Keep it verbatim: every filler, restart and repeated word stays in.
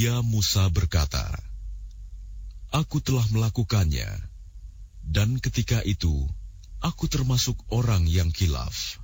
Kemudian Musa berkata, "Aku telah melakukannya, dan ketika itu aku termasuk orang yang khilaf."